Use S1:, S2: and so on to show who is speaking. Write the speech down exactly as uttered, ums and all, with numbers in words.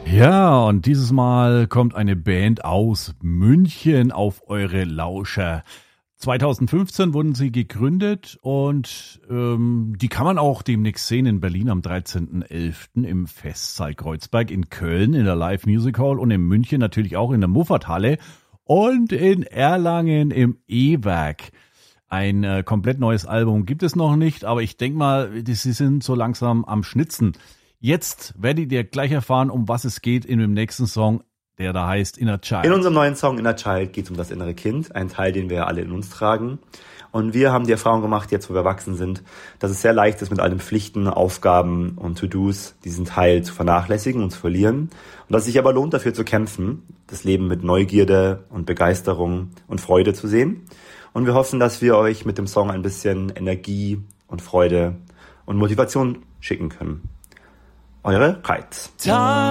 S1: Ja, und dieses Mal kommt eine Band aus München auf eure Lauscher. zwanzig fünfzehn wurden sie gegründet und ähm, die kann man auch demnächst sehen in Berlin am dreizehnten elften im Festsaal Kreuzberg, in Köln in der Live Music Hall und in München natürlich auch in der Muffathalle und in Erlangen im E-Werk. Ein äh, komplett neues Album gibt es noch nicht, aber ich denke mal, sie sind so langsam am Schnitzen. Jetzt werdet ihr gleich erfahren, um was es geht in dem nächsten Song, der da heißt Inner Child.
S2: In unserem neuen Song Inner Child geht es um das innere Kind, ein Teil, den wir alle in uns tragen. Und wir haben die Erfahrung gemacht, jetzt wo wir erwachsen sind, dass es sehr leicht ist, mit all den Pflichten, Aufgaben und To-Dos diesen Teil zu vernachlässigen und zu verlieren. Und dass es sich aber lohnt, dafür zu kämpfen, das Leben mit Neugierde und Begeisterung und Freude zu sehen. Und wir hoffen, dass wir euch mit dem Song ein bisschen Energie und Freude und Motivation schicken können. Eure Reiz.